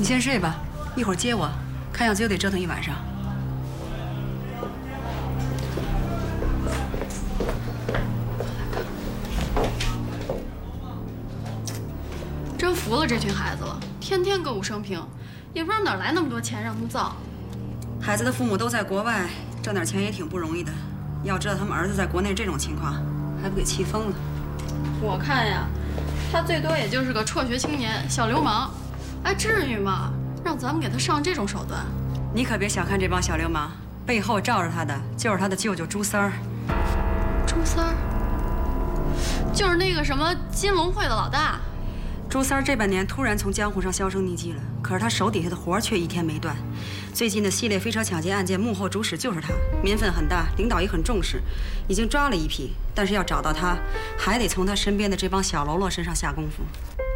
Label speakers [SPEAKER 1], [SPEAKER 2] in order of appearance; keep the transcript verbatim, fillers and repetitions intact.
[SPEAKER 1] 你先睡吧，一会儿接我，看样子又得折腾一晚上。
[SPEAKER 2] 真服了这群孩子了，天天歌舞升平，也不知道哪来那么多钱让他们造。
[SPEAKER 1] 孩子的父母都在国外，挣点钱也挺不容易的。要知道他们儿子在国内这种情况，还不给气疯了。
[SPEAKER 2] 我看呀，他最多也就是个辍学青年、小流氓，哎，至于吗？让咱们给他上这种手段？
[SPEAKER 1] 你可别小看这帮小流氓，背后罩着他的就是他的舅舅朱三儿。
[SPEAKER 2] 朱三儿，就是那个什么金龙会的老大。
[SPEAKER 1] 朱三儿这半年突然从江湖上销声匿迹了，可是他手底下的活却一天没断。最近的系列飞车抢劫案件幕后主使就是他，名分很大，领导也很重视，已经抓了一批。但是要找到他，还得从他身边的这帮小喽啰身上下功夫。